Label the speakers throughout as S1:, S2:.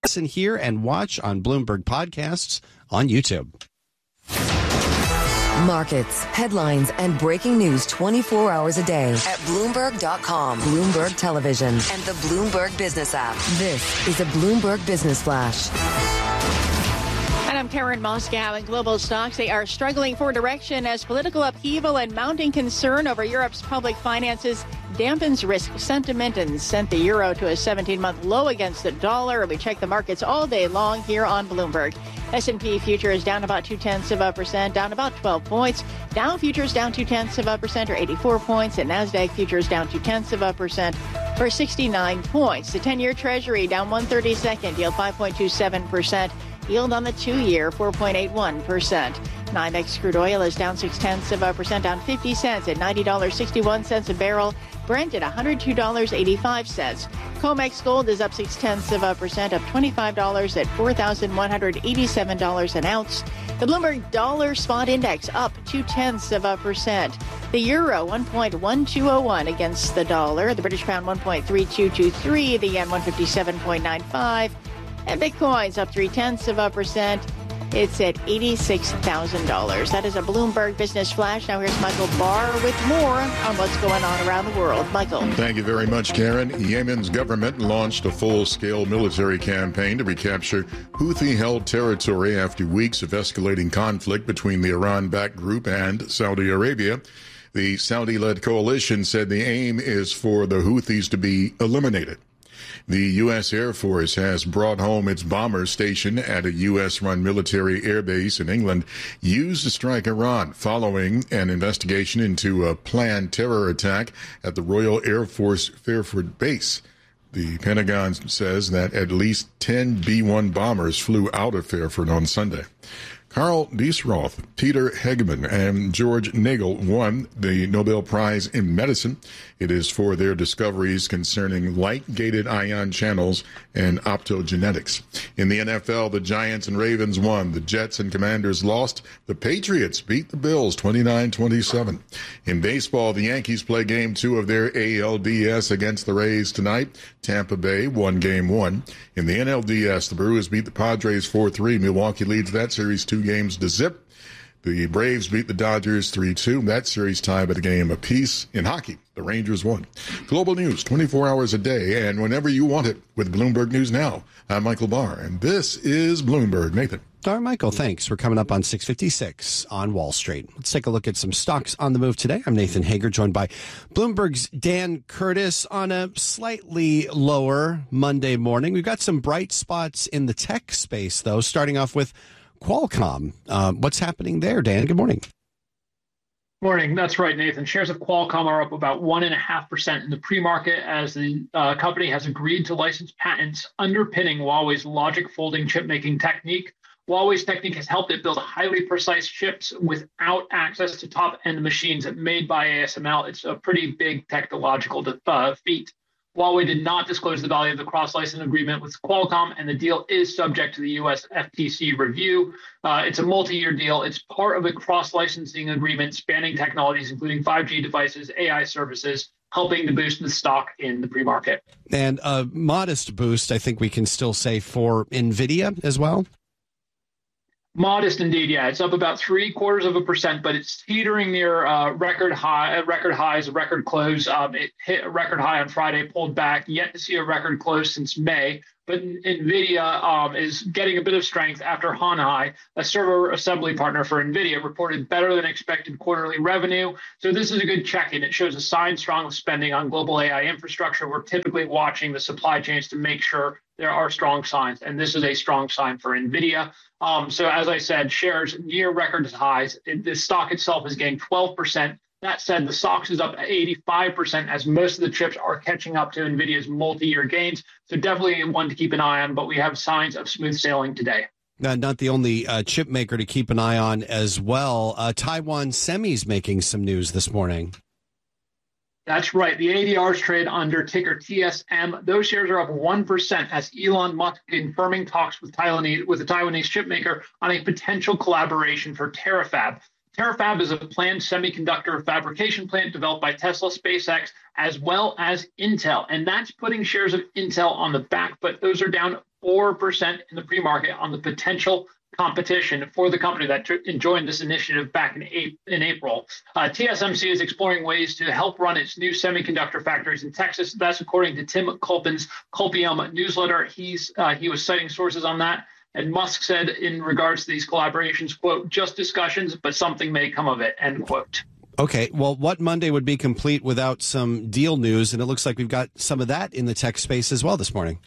S1: listen, hear, and watch on Bloomberg Podcasts on YouTube.
S2: Markets, headlines, and breaking news 24 hours a day at Bloomberg.com, Bloomberg Television, and the Bloomberg Business app. This is a Bloomberg Business Flash.
S3: And I'm Karen Moscow. And global stocks, they are struggling for direction as political upheaval and mounting concern over Europe's public finances dampens risk sentiment and sent the euro to a 17-month low against the dollar. We check the markets all day long here on Bloomberg. S&P future is down about 0.2%, down about 12 points. Dow futures down 0.2% or 84 points, and Nasdaq futures down 0.2% for 69 points. The 10-year Treasury down 1/32, yield 5.27%. Yield on the 2-year 4.81%. NYMEX crude oil is down 0.6%, down 50 cents at $90.61 a barrel. Brent at $102.85. COMEX gold is up 0.6%, up $25 at $4,187 an ounce. The Bloomberg Dollar Spot Index up 0.2%. The euro 1.1201 against the dollar. The British pound 1.3223. The yen 157.95. And Bitcoin's up 0.3%. It's at $86,000. That is a Bloomberg Business Flash. Now here's Michael Barr with more on what's going on around the world. Michael.
S4: Thank you very much, Karen. Yemen's government launched a full-scale military campaign to recapture Houthi-held territory after weeks of escalating conflict between the Iran-backed group and Saudi Arabia. The Saudi-led coalition said the aim is for the Houthis to be eliminated. The U.S. Air Force has brought home its bombers stationed at a U.S.-run military airbase in England used to strike Iran following an investigation into a planned terror attack at the Royal Air Force Fairford base. The Pentagon says that at least 10 B-1 bombers flew out of Fairford on Sunday. Carl Diesroth, Peter Hegeman, and George Nagel won the Nobel Prize in Medicine. It is for their discoveries concerning light-gated ion channels and optogenetics. In the NFL, the Giants and Ravens won. The Jets and Commanders lost. The Patriots beat the Bills 29-27. In baseball, the Yankees play Game 2 of their ALDS against the Rays tonight. Tampa Bay won Game 1. In the NLDS, the Brewers beat the Padres 4-3. Milwaukee leads that series 2-0. The Braves beat the Dodgers 3-2. That series tied at a game apiece. In hockey, the Rangers won. Global news 24 hours a day and whenever you want it with Bloomberg News Now. I'm Michael Barr, and this is Bloomberg. Nathan.
S1: All right, Michael, thanks. We're coming up on 6:56 on Wall Street. Let's take a look at some stocks on the move today. I'm Nathan Hager, joined by Bloomberg's Dan Curtis on a slightly lower Monday morning. We've got some bright spots in the tech space, though, starting off with Qualcomm. What's happening there, Dan? Good morning.
S5: Morning. That's right, Nathan. Shares of Qualcomm are up about 1.5% in the pre-market as the company has agreed to license patents underpinning Huawei's logic folding chip-making technique. Huawei's technique has helped it build highly precise chips without access to top-end machines made by ASML. It's a pretty big technological feat. Huawei did not disclose the value of the cross-license agreement with Qualcomm, and the deal is subject to the U.S. FTC review. It's a multi-year deal. It's part of a cross-licensing agreement spanning technologies, including 5G devices, AI services, helping to boost the stock in the pre-market.
S1: And a modest boost, I think we can still say, for NVIDIA as well.
S5: Modest indeed, yeah. It's up about 0.75%, but it's teetering near record highs, a record close. It hit a record high on Friday, pulled back, yet to see a record close since May. But NVIDIA is getting a bit of strength after Honhai, a server assembly partner for NVIDIA, reported better than expected quarterly revenue. So this is a good check-in. It shows a sign strong spending on global AI infrastructure. We're typically watching the supply chains to make sure there are strong signs, and this is a strong sign for NVIDIA. So as I said, shares near record highs. The stock itself is getting 12%. That said, the SOX is up 85% as most of the chips are catching up to NVIDIA's multi-year gains. So definitely one to keep an eye on, but we have signs of smooth sailing today.
S1: Not the only chip maker to keep an eye on as well. Taiwan Semi's making some news this morning.
S5: That's right. The ADRs trade under ticker TSM. Those shares are up 1% as Elon Musk confirming talks with the Taiwanese chipmaker on a potential collaboration for Terafab. Terafab is a planned semiconductor fabrication plant developed by Tesla, SpaceX, as well as Intel. And that's putting shares of Intel on the back foot. Those are down 4% in the pre-market on the potential competition for the company that joined this initiative back in April. TSMC is exploring ways to help run its new semiconductor factories in Texas. That's according to Tim Culpen's Culpium newsletter. He was citing sources on that. And Musk said in regards to these collaborations, quote, just discussions, but something may come of it, end quote.
S1: Okay, well, what Monday would be complete without some deal news? And it looks like we've got some of that in the tech space as well this morning.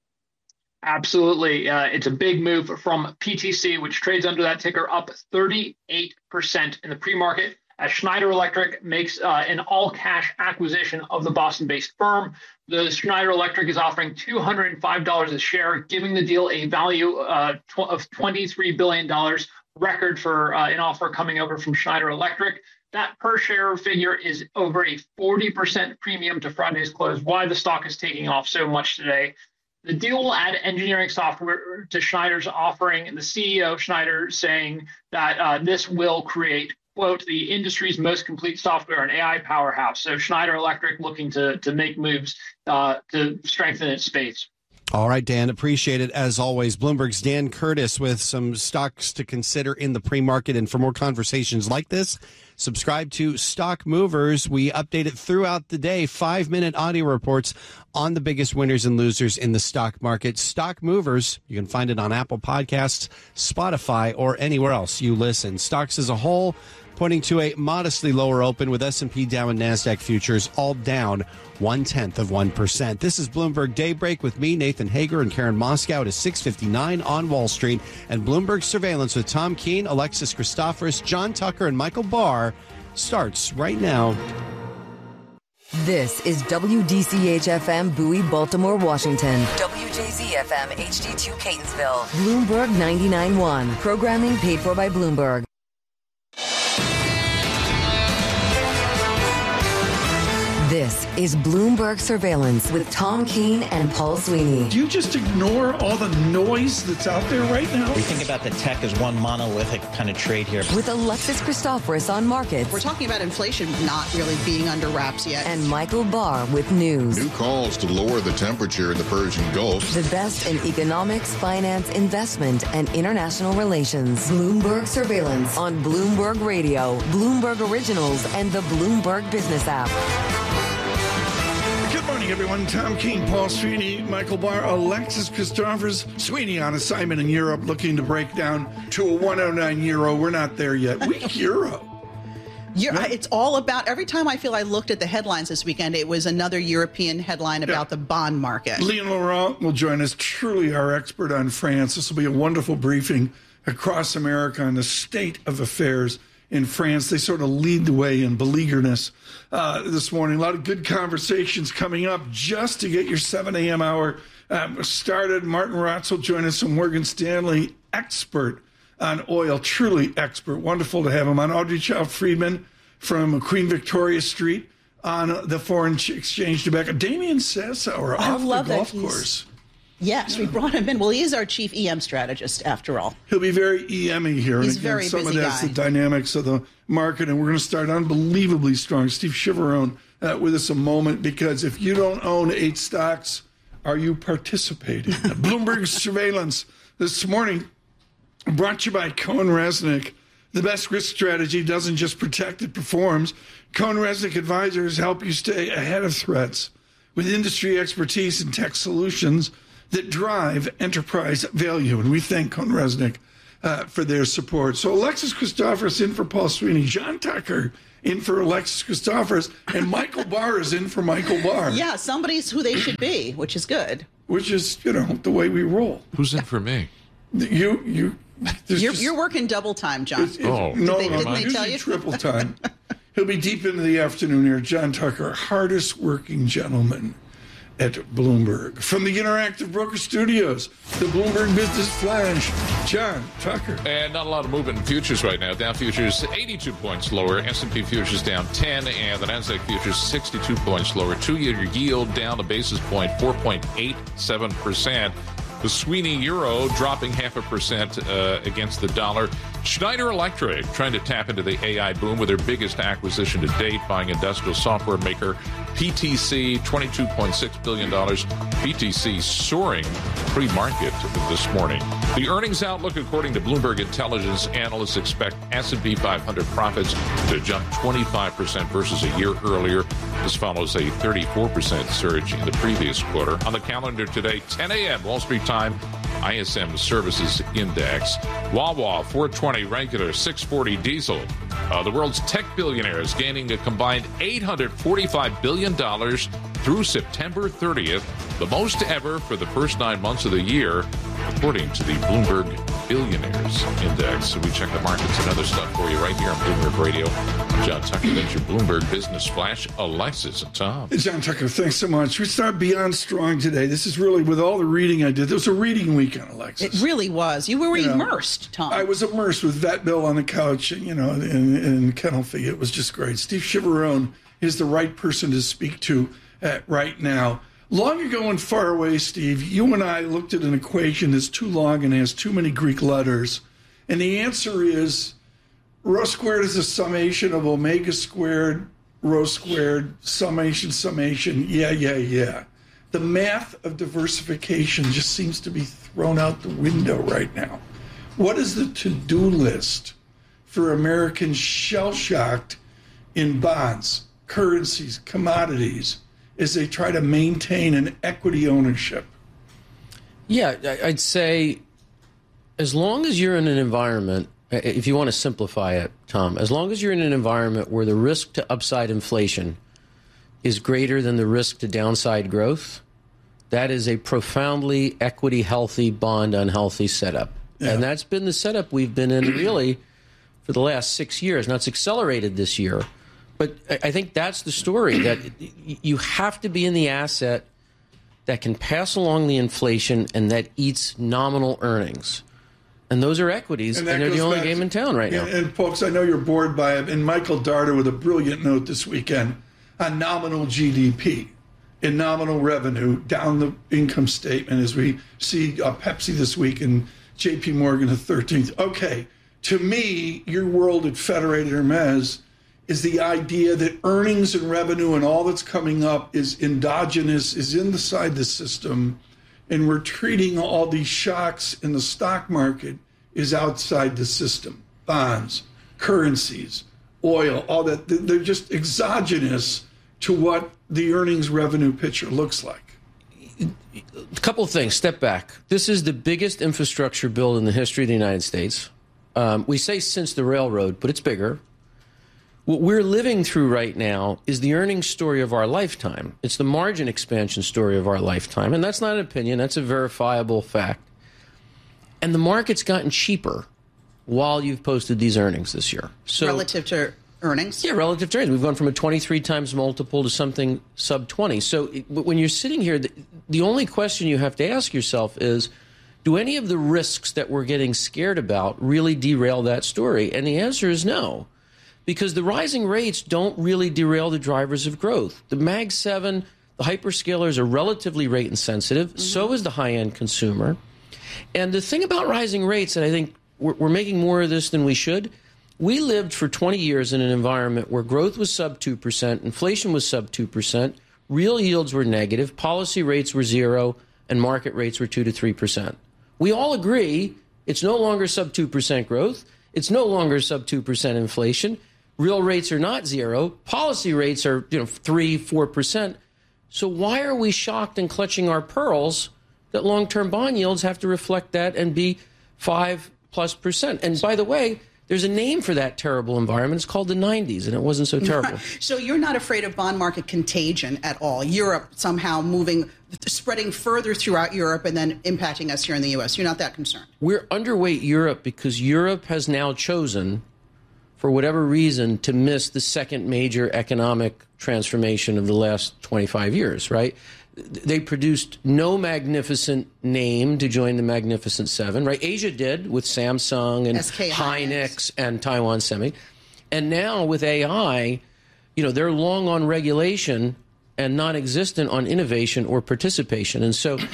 S5: Absolutely. It's a big move from PTC, which trades under that ticker, up 38% in the pre-market as Schneider Electric makes an all-cash acquisition of the Boston-based firm. The Schneider Electric is offering $205 a share, giving the deal a value of $23 billion, record for an offer coming over from Schneider Electric. That per share figure is over a 40% premium to Friday's close. Why the stock is taking off so much today. The deal will add engineering software to Schneider's offering, and the CEO of Schneider saying that this will create, quote, the industry's most complete software and AI powerhouse. So Schneider Electric looking to make moves to strengthen its space.
S1: All right, Dan, appreciate it as always. Bloomberg's Dan Curtis with some stocks to consider in the pre-market. And for more conversations like this, subscribe to Stock Movers. We update it throughout the day, 5-minute audio reports on the biggest winners and losers in the stock market. Stock Movers, you can find it on Apple Podcasts, Spotify, or anywhere else you listen. Stocks as a whole pointing to a modestly lower open with S&P, Dow, and NASDAQ futures all down 0.1%. This is Bloomberg Daybreak with me, Nathan Hager, and Karen Moscow. It is 6:59 on Wall Street. And Bloomberg Surveillance with Tom Keene, Alexis Christoforous, John Tucker, and Michael Barr starts right now.
S2: This is WDCH-FM Bowie, Baltimore, Washington. WJZ-FM HD2 Catonsville. Bloomberg 99.1. Programming paid for by Bloomberg. This is Bloomberg Surveillance with Tom Keene and Paul Sweeney.
S6: Do you just ignore all the noise that's out there right now?
S7: We think about the tech as one monolithic kind of trade here.
S2: With Alexis Christoforous on markets.
S8: We're talking about inflation not really being under wraps yet.
S2: And Michael Barr with news.
S4: New calls to lower the temperature in the Persian Gulf.
S2: The best in economics, finance, investment, and international relations. Bloomberg Surveillance on Bloomberg Radio, Bloomberg Originals, and the Bloomberg Business app.
S6: Good morning, everyone. Tom Keene, Paul Sweeney, Michael Barr, Alexis Christoforous. Sweeney on assignment in Europe, looking to break down to a 109 euro. We're not there yet. Weak euro.
S8: It's all about, every time I feel I looked at the headlines this weekend, it was another European headline about the bond market.
S6: Leon Laurent will join us, truly our expert on France. This will be a wonderful briefing across America on the state of affairs in France. They sort of lead the way in beleaguerness this morning. A lot of good conversations coming up just to get your 7 a.m. hour started. Martin Rotz will join us, a Morgan Stanley expert on oil, truly expert. Wonderful to have him on. Audrey Chow-Friedman from Queen Victoria Street on the foreign exchange tobacco. Damien Sassower off the golf course.
S8: Yes, we brought him in. Well, he is our chief EM strategist, after all.
S6: He'll be very EM-y here.
S8: He's very busy guy.
S6: Some of that's the dynamics of the market, and we're going to start unbelievably strong. Steve Chiavarone with us a moment, because if you don't own 8 stocks, are you participating? Bloomberg Surveillance this morning brought to you by Cohen-Resnick. The best risk strategy doesn't just protect, it performs. Cohen-Resnick advisors help you stay ahead of threats with industry expertise and tech solutions that drive enterprise value. And we thank Cohen-Resnick for their support. So Alexis Christoforous in for Paul Sweeney, John Tucker in for Alexis Christoforous, and Michael Barr is in for Michael Barr.
S8: Yeah, somebody's who they should be, which is good.
S6: Which is, the way we roll.
S9: Who's in for me?
S6: You're
S8: working double time, John.
S6: Didn't they tell you? Triple time. He'll be deep into the afternoon here. John Tucker, hardest working gentleman at Bloomberg. From the Interactive Broker Studios, the Bloomberg Business Flash, John Tucker.
S9: And not a lot of movement in futures right now. Dow futures 82 points lower, S&P futures down 10, and the NASDAQ futures 62 points lower. 2-year yield down a basis point, 4.87%. The Sweeney euro dropping 0.5% against the dollar. Schneider Electric trying to tap into the AI boom with their biggest acquisition to date, buying industrial software maker PTC, $22.6 billion. PTC soaring pre-market this morning. The earnings outlook, according to Bloomberg Intelligence, analysts expect S&P 500 profits to jump 25% versus a year earlier. This follows a 34% surge in the previous quarter. On the calendar today, 10 a.m. Wall Street time, ISM Services Index. Wawa 420 regular, 640 diesel. The world's tech billionaires gaining a combined $845 billion through September 30th, the most ever for the first 9 months of the year, according to the Bloomberg Billionaires Index. So we check the markets and other stuff for you right here on Bloomberg Radio. I'm John Tucker. That's your Bloomberg Business Flash. Alexis and Tom.
S6: Hey, John Tucker, thanks so much. We start Beyond Strong today. This is really, with all the reading I did, it was a reading weekend, Alexis.
S8: It really was. You were immersed, Tom.
S6: I was immersed with Vet Bill on the couch, in Kennel Fee. It was just great. Steve Chiavarone is the right person to speak to right now. Long ago and far away, Steve, you and I looked at an equation that's too long and has too many Greek letters. And the answer is rho squared is a summation of omega squared, rho squared, summation. Yeah. The math of diversification just seems to be thrown out the window right now. What is the to-do list for Americans shell-shocked in bonds, currencies, commodities, as they try to maintain an equity ownership?
S10: Yeah, I'd say as long as you're in an environment, if you want to simplify it, Tom, as long as you're in an environment where the risk to upside inflation is greater than the risk to downside growth, that is a profoundly equity healthy, bond unhealthy setup. Yeah. And that's been the setup we've been in really for the last 6 years. Now, it's accelerated this year. But I think that's the story, that you have to be in the asset that can pass along the inflation and that eats nominal earnings. And those are equities, and they're the only game in town right now.
S6: And folks, I know you're bored by it. And Michael Darter with a brilliant note this weekend on nominal GDP and nominal revenue down the income statement as we see Pepsi this week and JP Morgan the 13th. Okay, to me, your world at Federated Hermes is the idea that earnings and revenue and all that's coming up is endogenous, is inside the system, and we're treating all these shocks in the stock market is outside the system. Bonds, currencies, oil, all that, they're just exogenous to what the earnings revenue picture looks like.
S10: A couple of things. Step back. This is the biggest infrastructure bill in the history of the United States. We say since the railroad, but it's bigger. What we're living through right now is the earnings story of our lifetime. It's the margin expansion story of our lifetime. And that's not an opinion. That's a verifiable fact. And the market's gotten cheaper while you've posted these earnings this year. So,
S8: relative to earnings?
S10: Yeah, relative to earnings. We've gone from a 23 times multiple to something sub 20. So when you're sitting here, the only question you have to ask yourself is, do any of the risks that we're getting scared about really derail that story? And the answer is no. Because the rising rates don't really derail the drivers of growth. The Mag 7, the hyperscalers are relatively rate insensitive. Mm-hmm. So is the high-end consumer. And the thing about rising rates, and I think we're making more of this than we should, we lived for 20 years in an environment where growth was sub 2%, inflation was sub 2%, real yields were negative, policy rates were zero, and market rates were 2 to 3%. We all agree it's no longer sub 2% growth. It's no longer sub 2% inflation. Real rates are not zero. Policy rates are 3, 4%. So why are we shocked and clutching our pearls that long-term bond yields have to reflect that and be 5+%? And by the way, there's a name for that terrible environment. It's called the 90s, and it wasn't so terrible.
S8: So you're not afraid of bond market contagion at all? Europe somehow spreading further throughout Europe and then impacting us here in the U.S. You're not that concerned?
S10: We're underweight Europe because Europe has now chosen, for whatever reason, to miss the second major economic transformation of the last 25 years, right? They produced no magnificent name to join the Magnificent Seven, right? Asia did with Samsung and
S8: SK
S10: Hynix and Taiwan Semi. And now with AI, they're long on regulation and non-existent on innovation or participation. And so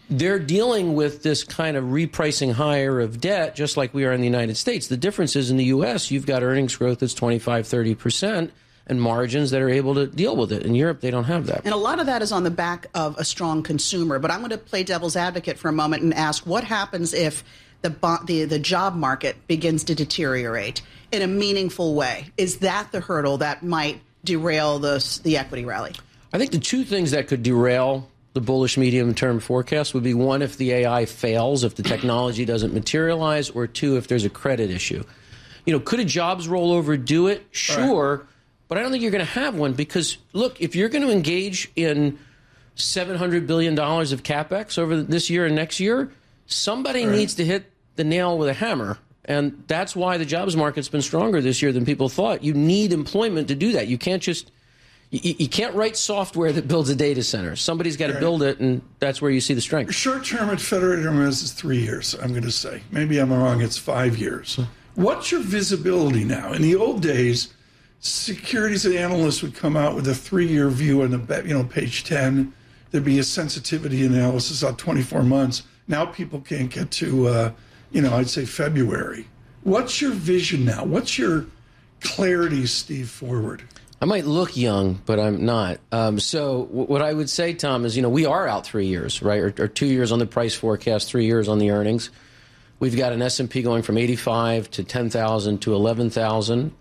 S10: they're dealing with this kind of repricing higher of debt, just like we are in the United States. The difference is in the U.S., you've got earnings growth that's 25, 30%. And margins that are able to deal with it. In Europe, they don't have that.
S8: And a lot of that is on the back of a strong consumer. But I'm going to play devil's advocate for a moment and ask, what happens if the job market begins to deteriorate in a meaningful way? Is that the hurdle that might derail the equity rally?
S10: I think the two things that could derail the bullish medium-term forecast would be, one, if the AI fails, if the technology doesn't materialize, or two, if there's a credit issue. Could a jobs rollover do it? Sure. Right. But I don't think you're going to have one because, look, if you're going to engage in $700 billion of CapEx over this year and next year, somebody needs to hit the nail with a hammer. And that's why the jobs market's been stronger this year than people thought. You need employment to do that. You can't just you can't write software that builds a data center. Somebody's got to build it, and that's where you see the strength.
S6: Short term at Federated Hermes is 3 years, I'm going to say. Maybe I'm wrong. It's 5 years. What's your visibility now? In the old days, securities analysts would come out with a 3-year view on the page 10. There'd be a sensitivity analysis on 24 months. Now people can't get to, I'd say February. What's your vision now? What's your clarity, Steve, forward?
S10: I might look young, but I'm not. So what I would say, Tom, is, we are out 3 years, right? Or 2 years on the price forecast, 3 years on the earnings. We've got an S&P going from 85 to 10,000 to 11,000.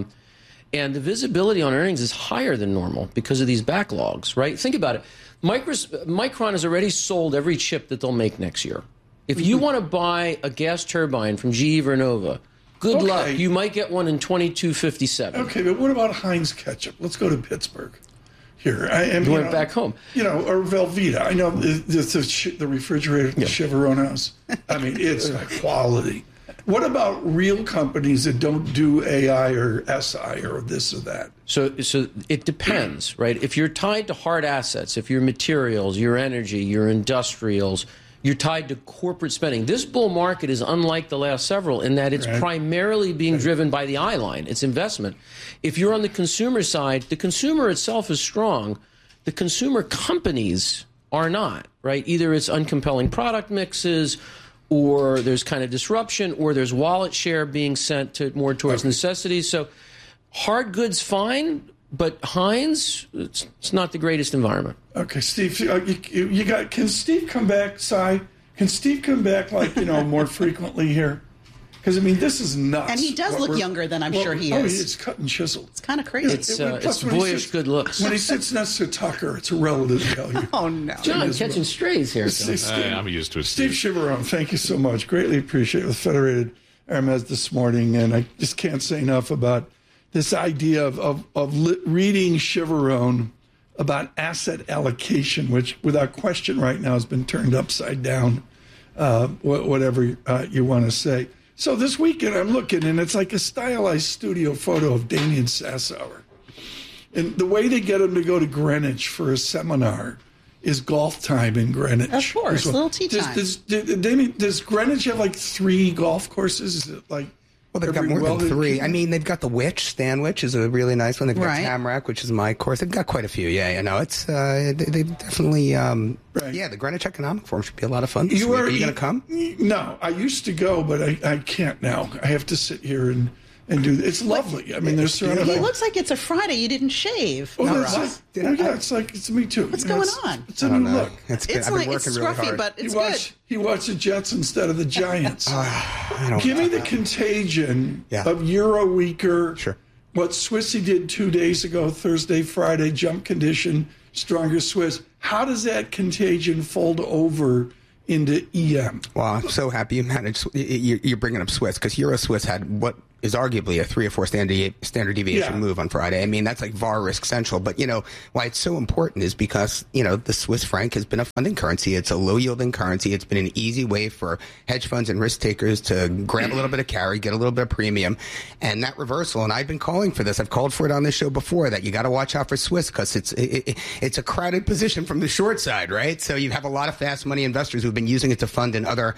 S10: And the visibility on earnings is higher than normal because of these backlogs, right? Think about it. Micron has already sold every chip that they'll make next year. If you want to buy a gas turbine from GE Vernova, good luck. You might get one in 2257.
S6: Okay, but what about Heinz ketchup? Let's go to Pittsburgh. Here,
S10: you went back home.
S6: Or Velveeta. I know the refrigerator at the Chivarone house. I mean, it's quality. What about real companies that don't do AI or SI or this or that?
S10: So it depends, right? If you're tied to hard assets, if your materials, your energy, your industrials, you're tied to corporate spending. This bull market is unlike the last several in that it's primarily being driven by the eye line. It's investment. If you're on the consumer side, the consumer itself is strong. The consumer companies are not, right? Either it's uncompelling product mixes, or there's kind of disruption, or there's wallet share being sent to more towards necessities. So hard goods, fine, but Heinz, it's not the greatest environment.
S6: Okay, Steve, can Steve come back, Cy? Can Steve come back, more frequently here? Because, this is nuts.
S8: And he does look younger than I'm sure he is.
S6: Oh, he's cut and chiseled.
S8: It's kind of crazy.
S10: It's boyish good looks.
S6: When he sits next to Tucker, it's a relative value.
S8: Oh, no.
S10: John, catching strays here.
S9: I'm used to it.
S6: Steve Chivarone, thank you so much. Greatly appreciate it with Federated Hermes this morning. And I just can't say enough about this idea of reading Chivarone about asset allocation, which without question right now has been turned upside down, whatever you want to say. So this weekend I'm looking, and it's like a stylized studio photo of Damien Sassower. And the way they get him to go to Greenwich for a seminar is golf time in Greenwich.
S8: Of course, little tea time.
S6: Does Greenwich have 3 golf courses? Is it
S11: Well, they've got more than 3. They've got the Witch, Stanwich is a really nice one. They've got Tamarack, which is my course. They've got quite a few. It's they definitely. The Greenwich Economic Forum should be a lot of fun. Are you going to come?
S6: No, I used to go, but I can't now. I have to sit here and do. It's lovely. There's sort of.
S8: It looks like it's a Friday. You didn't shave.
S6: It's me too.
S8: What's going on?
S6: It's a new look.
S8: It's scruffy, really but it's good.
S6: He watched the Jets instead of the Giants. Give me the contagion of Euro weaker.
S11: Sure.
S6: What Swissy did 2 days ago, Thursday, Friday, jump condition, stronger Swiss. How does that contagion fold over into EM?
S11: Well, I'm so happy you managed. You're bringing up Swiss because Euro Swiss had what is arguably a 3 or 4 standard deviation move on Friday. That's like VAR risk central. But why it's so important is because the Swiss franc has been a funding currency. It's a low yielding currency. It's been an easy way for hedge funds and risk takers to grab a little bit of carry, get a little bit of premium, and that reversal. And I've been calling for this. I've called for it on this show before that you got to watch out for Swiss because it's a crowded position from the short side, right? So you have a lot of fast money investors who've been using it to fund in other